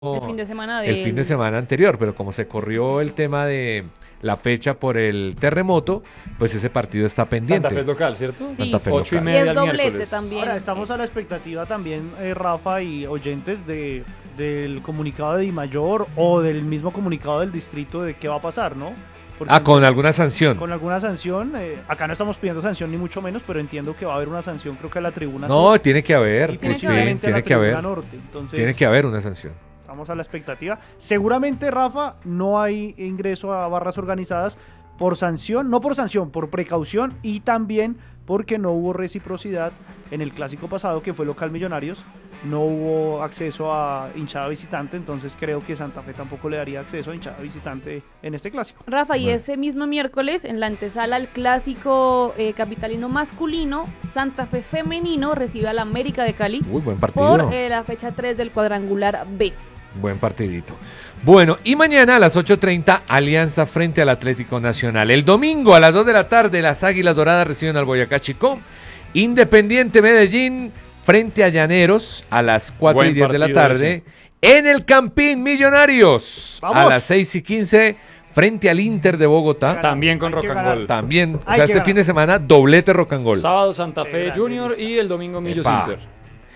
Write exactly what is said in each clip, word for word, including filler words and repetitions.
el fin de semana de el fin de semana anterior, pero como se corrió el tema de la fecha por el terremoto, pues ese partido está pendiente. Santa Fe es local, ¿cierto? Sí. Santa Fe Ocho y local. Y media es el doblete miércoles. también. Ahora, estamos a la expectativa también, eh, Rafa y oyentes, de, del comunicado de Dimayor o del mismo comunicado del distrito de qué va a pasar, ¿no? Porque Ah, con alguna sanción. con alguna sanción, eh, acá no estamos pidiendo sanción ni mucho menos, pero entiendo que va a haber una sanción, creo que a la tribuna No, sur tiene que haber, y tiene pues que haber. bien, posiblemente a la tiene que tribuna haber, norte. Entonces, tiene que haber una sanción. estamos a la expectativa. Seguramente, Rafa, no hay ingreso a barras organizadas por sanción, no por sanción, por precaución y también porque no hubo reciprocidad en el clásico pasado que fue local Millonarios, no hubo acceso a hinchada visitante, entonces creo que Santa Fe tampoco le daría acceso a hinchada visitante en este clásico. Rafa, y Bueno. ese mismo miércoles, en la antesala al clásico eh, capitalino masculino, Santa Fe femenino recibe al América de Cali Uy, buen partido. por eh, la fecha tres del cuadrangular B. Buen partidito. Bueno, y mañana a las ocho treinta, Alianza frente al Atlético Nacional. El domingo a las dos de la tarde, las Águilas Doradas reciben al Boyacá Chicó. Independiente Medellín frente a Llaneros a las cuatro Buen y diez de la partido tarde. En el Campín Millonarios a ¡Vamos! las seis y quince frente al Inter de Bogotá. También con Hay que rock and ganar. roll. También, o Hay sea, que este ganar. fin de semana, doblete rock and roll. Sábado Santa Qué Fe grande. Junior y el domingo Millos Epa. Inter.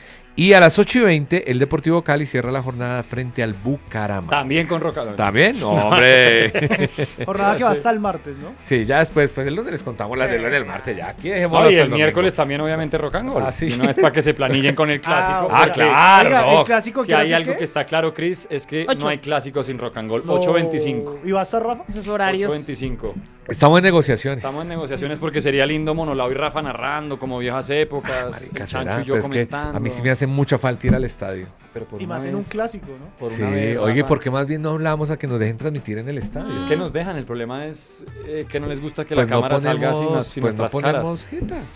Y a las ocho y veinte, el Deportivo Cali cierra la jornada frente al Bucaramanga. También con rock and roll. ¿También? No, hombre. Jornada que va hasta el martes, ¿no? Sí, ya después, pues el lunes les contamos las de lunes el martes, ya. Aquí dejemos No, y hasta el domingo. miércoles también obviamente rock and roll. Ah, sí. Y no es para que se planillen con el clásico. Ah, porque claro. Oiga, no. el clásico, Si ¿qué hay hora es algo qué? que está claro, Chris, es que Ocho. no hay clásicos sin rock and roll. No. ocho veinticinco. ¿Y va a estar Rafa? Esos horarios. ocho veinticinco. Estamos en negociaciones. Estamos en negociaciones porque sería lindo Monolao y Rafa narrando como viejas épocas. Marica, el será, Chancho y yo pero es que comentando. a mí sí me hace mucha falta ir al estadio. Pero por Y una más en un vez- clásico, ¿no? por Sí, una vez, oye, Rafa. ¿por qué más bien no hablamos a que nos dejen transmitir en el estadio? Es que nos dejan, el problema es eh, que no les gusta que Pues la no cámara salga sin, ponemos- sin pues no nuestras ponemos caras. jetas.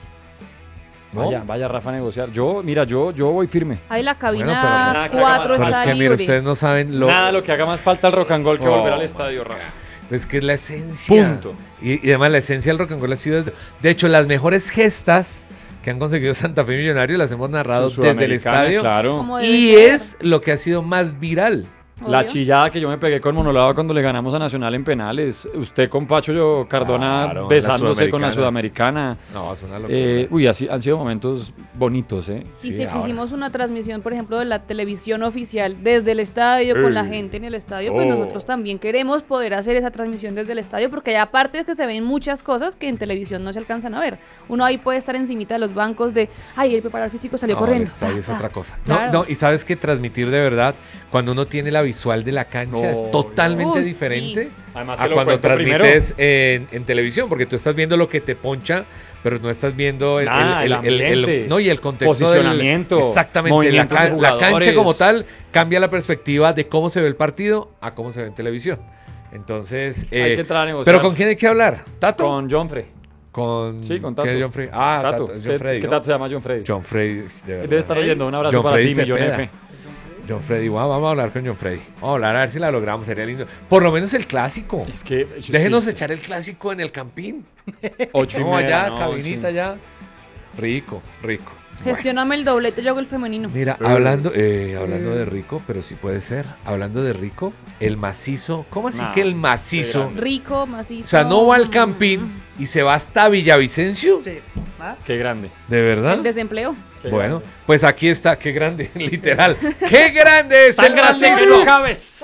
¿No? Vaya, vaya Rafa a negociar. Yo, mira, yo, yo voy firme. Ahí la Bueno, cabina pero- Nada que haga cuatro más Pero es está que, mire, libre. ustedes no saben lo... Nada, lo que haga más falta al rock and roll que Oh, volver al estadio, Rafa. Es que es la esencia. Punto. Y, y además la esencia del rock and roll ha sido... desde- De hecho, las mejores gestas que han conseguido Santa Fe Millonarios las hemos narrado Su- desde el Sudamericana, estadio. Claro. Como debe Y ser, es lo que ha sido más viral. La obvio. chillada que yo me pegué con Monolao cuando le ganamos a Nacional en penales. Usted con Pacho yo, Cardona Claro, la besándose con la Sudamericana. Sudamericana. No, es una locura. Eh, uy, así han sido momentos bonitos, ¿eh? Y Sí, si exigimos ahora. una transmisión, por ejemplo, de la televisión oficial desde el estadio, con la Eh. gente en el estadio, pues Oh. nosotros también queremos poder hacer esa transmisión desde el estadio, porque hay aparte es que se ven muchas cosas que en televisión no se alcanzan a ver. Uno ahí puede estar encimita de los bancos de, ay, el preparador físico salió No, corriendo. el estadio es Ah, otra cosa. claro. No, no, y sabes que transmitir de verdad, cuando uno tiene la visual de la cancha, No, es totalmente Uy, diferente sí. Además a te lo cuando cuento primero. transmites en, en televisión, porque tú estás viendo lo que te poncha, pero no estás viendo el, Nada, el- el el- el- ambiente, no, y el contexto del- posicionamiento, exactamente, la, movimientos ca- de la cancha jugadores. como tal cambia la perspectiva de cómo se ve el partido a cómo se ve en televisión. Entonces, Hay eh, que entrar a negociar. pero ¿con quién hay que hablar? ¿Tato? Con John Frey. Con, Sí, con ¿qué Tato. es John Frey? Ah, Tato. Tato, es Es John que- Freddy, es que ¿no? Tato se llama John Frey. John Freddy, de Él verdad. debe estar oyendo. Un abrazo John para Freddy ti, Millón Cepeda. F. John Freddy, wow, vamos a hablar con John Freddy. Vamos a hablar a ver si la logramos, sería lindo. Por lo menos el clásico. Es que... Déjenos echar el clásico en el Campín. Ocho y No, media, allá, no, cabinita ocho. allá. Rico, rico. Gestioname el doblete, yo hago el femenino. Mira, hablando, eh, hablando de rico, pero sí puede ser. Hablando de rico, el macizo. ¿Cómo así Nah, que el macizo? qué Rico, macizo. O sea, no va al Campín y se va hasta Villavicencio. Sí. ¿Ah? Qué grande. ¿De verdad? El desempleo. Qué Bueno, grande. pues aquí está, qué grande, literal. ¡Qué grande es Tan el grande que macizo! no cabes.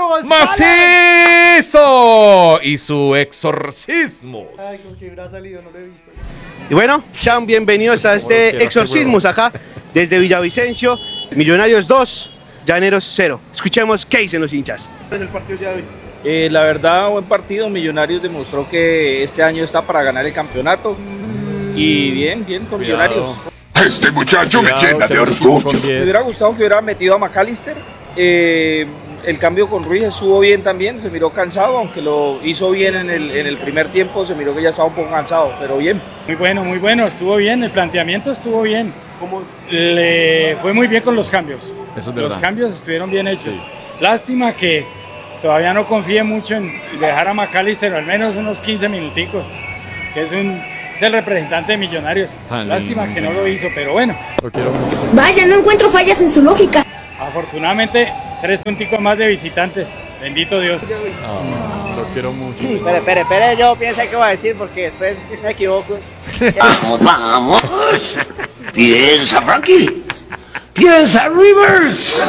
¡Macizo! Y su exorcismo. Ay, con que hubiera salido, no lo he visto. Y bueno, sean bienvenidos a este quiero, Exorcismos acá desde Villavicencio. Millonarios dos, Llaneros cero. Escuchemos qué dicen los hinchas. El partido de hoy. Eh, la verdad, buen partido. Millonarios demostró que este año está para ganar el campeonato. Y bien, bien con Cuidado. Millonarios. Este muchacho me Cuidado, llena de tengo equipo orgullo. con diez. Me hubiera gustado que hubiera metido a McAllister. Eh, el cambio con Ruiz estuvo bien también. Se miró cansado, aunque lo hizo bien en el, en el primer tiempo. Se miró que ya estaba un poco cansado, pero bien. Muy bueno, muy bueno, estuvo bien, el planteamiento estuvo bien. Le fue muy bien con los cambios. Eso es Los verdad. cambios estuvieron bien hechos. Lástima que todavía no confíe mucho en dejar a McAllister al menos unos quince minuticos, que es un es el representante de Millonarios. Ah, Lástima lindo. que no lo hizo, pero bueno, Lo quiero mucho. Vaya, no encuentro fallas en su lógica. afortunadamente tres punticos más de visitantes. Bendito Dios. Oh, lo quiero mucho. Espere, espere, espere, yo pienso que voy a decir porque después me equivoco. Vamos, vamos. Piensa, Frankie. Piensa, Rivers.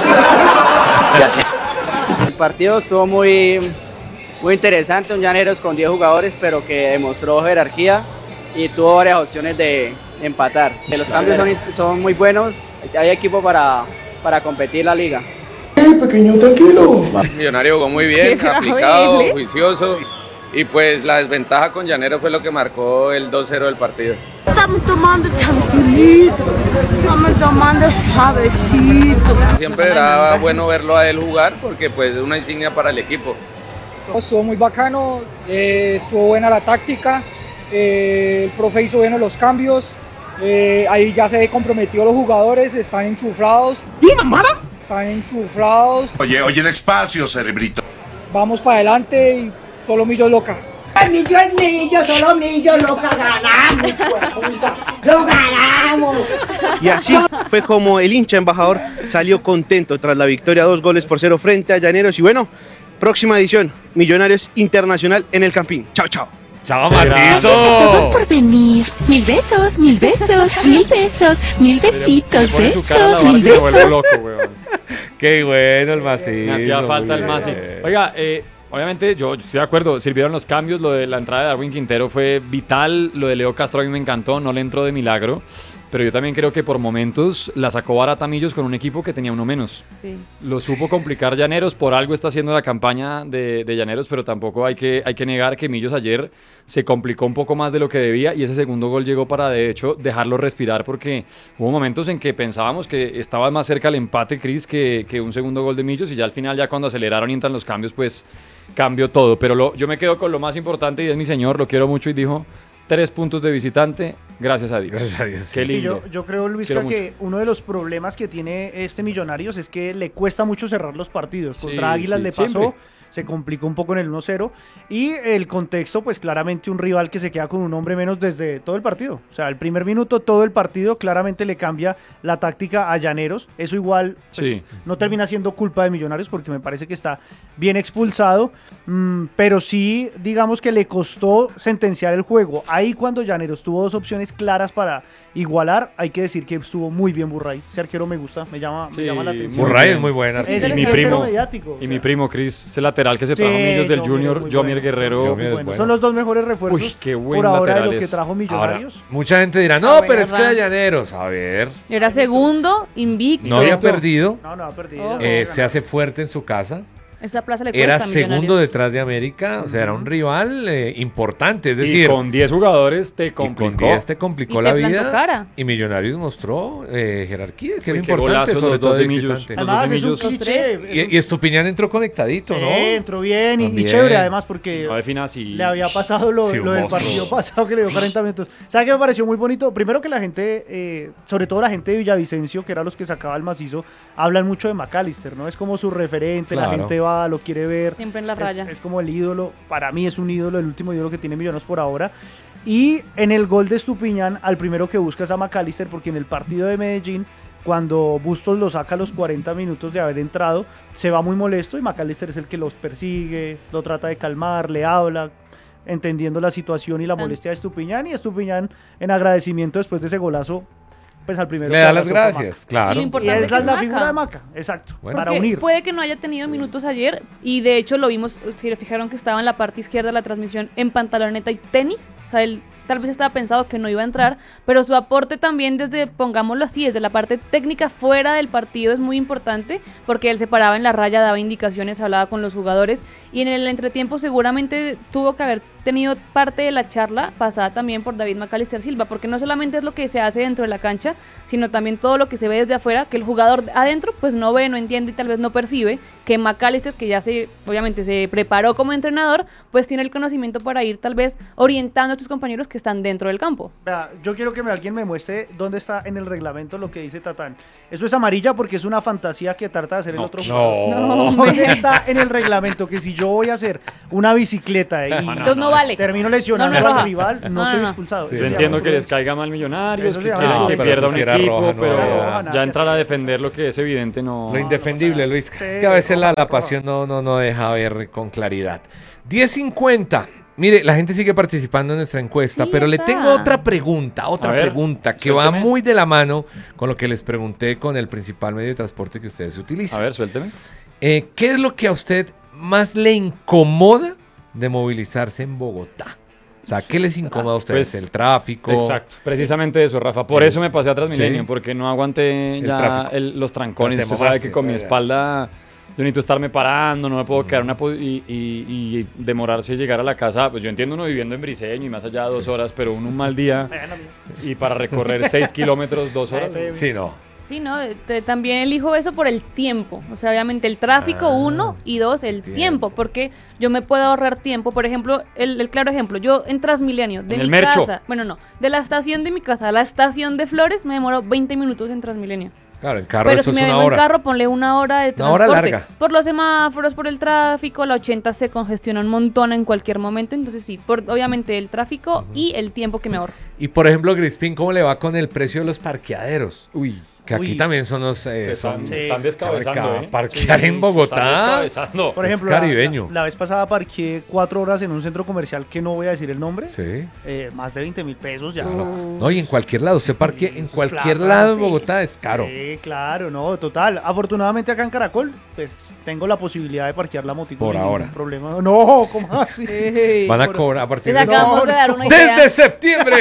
Ya sé. El partido estuvo muy, muy interesante, un Llaneros con diez jugadores, pero que demostró jerarquía y tuvo varias opciones de empatar. Los cambios son, son muy buenos, hay equipo para, para competir la liga. ¡Eh, pequeño, tranquilo! Millonario jugó muy bien, Qué aplicado, horrible. juicioso. Y pues la desventaja con Llanero fue lo que marcó el dos cero del partido. Estamos tomando tranquilito, estamos tomando suavecito. Siempre era bueno verlo a él jugar porque pues es una insignia para el equipo. Estuvo muy bacano, eh, estuvo buena la táctica, eh, el profe hizo bien los cambios, eh, ahí ya se comprometió los jugadores, están enchufados. ¿Qué mamada? Están enchufados. Oye, oye, despacio, cerebrito. Vamos para adelante y solo Millo loca. Millo es millo, solo millo, loca, ganamos, puta, lo ganamos. Y así fue como el hincha embajador salió contento tras la victoria dos goles por cero frente a Llaneros. Y bueno, próxima edición, Millonarios Internacional en el Campín. Chao, chao. ¡Chao, Gracias macizo! por venir. Mil besos, mil besos, mil besos, mil besitos, Pone su cara a la besos, barra mil y me vuelvo besos. loco, weón. ¡Qué bueno el macizo! Me hacía falta muy el Masi. bien. Oiga, eh, obviamente yo estoy de acuerdo, sirvieron los cambios, lo de la entrada de Darwin Quintero fue vital, lo de Leo Castro a mí me encantó, no le entró de milagro, pero yo también creo que por momentos la sacó barata Millos con un equipo que tenía uno menos. Sí. Lo supo complicar Llaneros, por algo está haciendo la campaña de, de Llaneros, pero tampoco hay que, hay que negar que Millos ayer se complicó un poco más de lo que debía y ese segundo gol llegó para, de hecho, dejarlo respirar porque hubo momentos en que pensábamos que estaba más cerca el empate, Cris, que, que un segundo gol de Millos y ya al final, ya cuando aceleraron y entran los cambios, pues cambió todo. Pero lo, yo me quedo con lo más importante y es mi señor, lo quiero mucho y dijo... Tres puntos de visitante, gracias a Dios. Gracias a Dios. Qué Sí, lindo. yo, yo creo, Luis, Quiero que uno de los problemas que tiene este Millonarios es que le cuesta mucho cerrar los partidos. Sí, Contra Águilas sí, le pasó, siempre. se complicó un poco en el uno cero. Y el contexto, pues claramente un rival que se queda con un hombre menos desde todo el partido. O sea, el primer minuto, todo el partido, claramente le cambia la táctica a Llaneros. Eso igual pues, Sí. no termina siendo culpa de Millonarios porque me parece que está bien expulsado. Mm, pero sí, digamos que le costó sentenciar el juego. Ahí cuando Llaneros tuvo dos opciones claras para igualar, hay que decir que estuvo muy bien Burray. Ese arquero me gusta, me llama, Sí, me llama la atención. Burray bien. es muy buena. Es sí. el Y mi cero primo, mediático, o y sea. mi primo Cris, ese lateral que se Sí, trajo Millos del Jomier es Junior, muy Jomier bueno. Guerrero. Jomier es Muy bueno. bueno. Son los dos mejores refuerzos Uy, qué buen por ahora de lo laterales. que trajo Ahora, Millonarios. mucha gente dirá, Ah, no, pero es que ¿verdad? era Llaneros. A ver, Era segundo, invicto. no había perdido. No, no, ha perdido. Oh. eh, se hace fuerte en su casa. Esa plaza le cuesta Era a segundo Millonarios. detrás de América. O sea, era un rival eh, importante. Es decir, y con diez jugadores te y complicó. con diez te complicó Y la te plantó vida. cara. Y Millonarios mostró eh, jerarquía, que era Uy, qué importante, golazos sobre los todo dos de de Millos. visitante. Los Además, dos es un Millos. Los cliché. tres. es un- Y, y Estupiñán entró conectadito, Sí, ¿no? entró bien y, y También. chévere además porque No defina así. le había pasado lo, Sí, un lo del monstruo. partido pasado que le dio cuarenta minutos. ¿Sabe qué me pareció muy bonito? Primero que la gente, eh, sobre todo la gente de Villavicencio, que era los que sacaba el macizo, hablan mucho de McAllister, ¿no? Es como su referente, la Claro. gente va, lo quiere ver. Siempre en la Es- raya. Es, como el ídolo, para mí es un ídolo, el último ídolo que tiene Millonarios por ahora. Y en el gol de Estupiñán, al primero que busca es a McAllister, porque en el partido de Medellín, cuando Bustos lo saca a los cuarenta minutos de haber entrado, se va muy molesto y McAllister es el que los persigue, lo trata de calmar, le habla, entendiendo la situación y la Ah. molestia de Estupiñán. Y Estupiñán, en agradecimiento después de ese golazo, pues al primero Le que da abrazó las fue a gracias, Maca. claro. Y lo Y importante esa es es la Maca. figura de Maca, exacto, Bueno. para Porque unir. puede que no haya tenido minutos ayer y de hecho lo vimos, si le fijaron que estaba en la parte izquierda de la transmisión en pantaloneta y tenis, o sea, él tal vez estaba pensado que no iba a entrar, pero su aporte también desde, pongámoslo así, desde la parte técnica fuera del partido es muy importante porque él se paraba en la raya, daba indicaciones, hablaba con los jugadores y en el entretiempo seguramente tuvo que haber tenido parte de la charla pasada también por David McAllister Silva, porque no solamente es lo que se hace dentro de la cancha, sino también todo lo que se ve desde afuera, que el jugador adentro pues no ve, no entiende y tal vez no percibe, que McAllister, que ya se, obviamente se preparó como entrenador, pues tiene el conocimiento para ir tal vez orientando a tus compañeros que están dentro del campo. Vea, yo quiero que me- alguien me muestre dónde está en el reglamento lo que dice Tatán. Eso es amarilla porque es una fantasía que trata de hacer el No, otro no. jugador. No, ¿Dónde hombre. está en el reglamento que si yo voy a hacer una bicicleta y No, no, Los no no, vale. Termino lesionando No, no, al roja. rival, no, No, soy no. expulsado. Yo Eso se entiendo llama que les imprudencia. caiga mal Millonarios, Eso que se llama quieren que imprudencia. pierda un Si era equipo, roja, no pero era roja, nada ya que entrar a hacer. defender lo que es evidente no... Lo indefendible, Luis. Es que a veces la, la pasión no, no, no deja ver con claridad. diez cincuenta. Mire, la gente sigue participando en nuestra encuesta, Sí, pero le está. tengo otra pregunta, otra A ver, pregunta que va suélteme. muy de la mano con lo que les pregunté con el principal medio de transporte que ustedes utilizan. A ver, suélteme. Eh, ¿Qué es lo que a usted más le incomoda de movilizarse en Bogotá? O sea, ¿qué les incomoda a ustedes? Pues, ¿El tráfico? Exacto, precisamente eso, Rafa. Por El- eso me pasé a Transmilenio, Sí. porque no aguanté El ya tráfico. el- los trancones. Te Usted sabe mamaste. que con mi Ya, ya. espalda yo necesito estarme parando, no me puedo quedar una po- y, y- y demorarse llegar a la casa. Pues yo entiendo uno viviendo en Briseño y más allá de dos horas, pero uno un mal día y para recorrer seis kilómetros, dos horas. Sí, no. Sí, ¿no? De- de- también elijo eso por el tiempo. O sea, obviamente el tráfico, Ah, uno, y dos, el tiempo. tiempo. Porque yo me puedo ahorrar tiempo. Por ejemplo, el, el claro ejemplo, yo en Transmilenio, de En mi el Mercho. casa, bueno, no, de la estación de mi casa a la estación de Flores, me demoro veinte minutos en Transmilenio. Claro, en carro Pero eso si es me una vengo hora. en carro, ponle una hora de Una hora transporte. larga. Por los semáforos, por el tráfico, la ochenta se congestiona un montón en cualquier momento. Entonces sí, por obviamente el tráfico y el tiempo que me ahorro. Y por ejemplo, Crispín, ¿cómo le va con el precio de los parqueaderos? Uy. Que aquí Uy. también son los... eh, Se son- están, Sí. están descabezando, Sabe, ¿eh? parquear Sí, en se están Bogotá. descabezando. Por Es ejemplo, la- caribeño. La, la vez pasada parqué cuatro horas en un centro comercial que no voy a decir el nombre. Sí. Eh, más de veinte mil pesos ya. No, y en cualquier lado, usted parque en cualquier plata, lado en sí. Bogotá es caro. Sí, claro, no, total. Afortunadamente acá en Caracol, pues tengo la posibilidad de parquear la moto Por sin ahora. ningún problema. No, ¿cómo así? Van a Por- cobrar a partir Les de... acabamos No, de dar no. una idea. ¡Desde septiembre!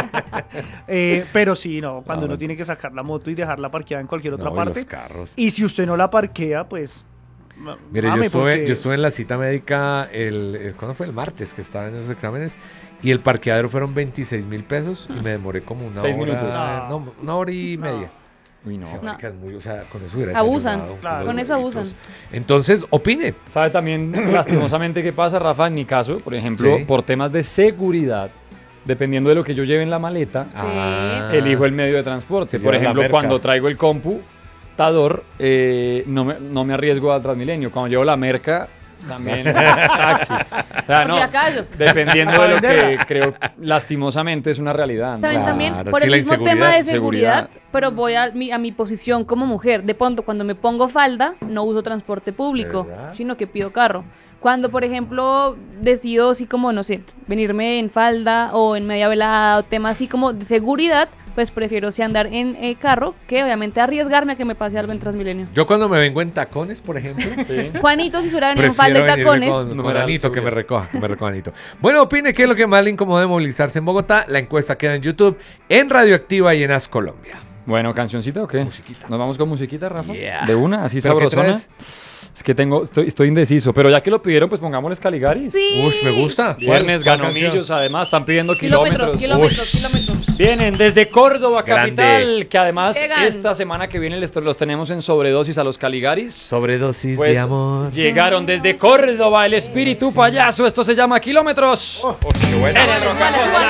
Eh, pero sí, no, cuando No, uno no. tiene que sacar la moto y dejarla parqueada en cualquier otra No, y parte. los carros. Y si usted no la parquea, pues... ma- Mire, yo mame, estuve, porque- yo estuve en la cita médica, el, el- ¿cuándo fue? El martes que estaba en esos exámenes, y el parqueadero fueron veintiséis mil pesos y me demoré como una Seis hora, minutos. no, una hora y media. Uy, no. Sí, No. marica, es muy- o sea, con eso hubiera Abusan, desayunado, claro. unos Con eso huevitos. abusan. Entonces, opine. ¿Sabe también lastimosamente qué pasa, Rafa? En mi caso, por ejemplo, Sí. por temas de seguridad, dependiendo de lo que yo lleve en la maleta, Ah. elijo el medio de transporte. Se Por lleva la ejemplo, merca. cuando traigo el computador, eh, no, me, no me arriesgo al Transmilenio. Cuando llevo la merca, también taxi. O sea, Por no, si acaso. dependiendo de lo que Venderla. creo, lastimosamente es una realidad. ¿no? ¿Saben Claro, también? Por sí, el la mismo inseguridad. tema de seguridad, Seguridad. pero voy a mi, a mi posición como mujer. De pronto, cuando me pongo falda, no uso transporte público, ¿Verdad? sino que pido carro. Cuando, por ejemplo, decido así como, no sé, venirme en falda o en media velada o temas así como de seguridad, pues prefiero sí andar en eh, carro que obviamente arriesgarme a que me pase algo en Transmilenio. Yo cuando me vengo en tacones, por ejemplo, Sí. Juanito, si se hubiera venido en falda prefiero y venirme tacones, con, con Numeral Anito, que me seguridad. recoja, que me recoja Anito. Bueno, opine qué es lo que más le incomoda de movilizarse en Bogotá. La encuesta queda en YouTube, en Radioactiva y en As Colombia. Bueno, ¿cancioncita o qué? Musiquita. ¿Nos vamos con musiquita, Rafa? Yeah. ¿De una? ¿Así ¿Pero qué sabrosona? Es que tengo, estoy, estoy indeciso, pero ya que lo pidieron, pues pongámosles Caligaris. sí. Ush, me gusta. Viernes ¿Cuál- cuál ganó canción? Millos, además, están pidiendo Kilómetros, kilómetros. kilómetros, Ush. kilómetros. Vienen desde Córdoba, Grande. capital, que además Llegan. esta semana que viene les- los tenemos en sobredosis a los Caligaris. Sobredosis Pues de amor. llegaron desde Córdoba el espíritu payaso, esto se llama Kilómetros. Oh, qué buena. En el Rock and Pop de la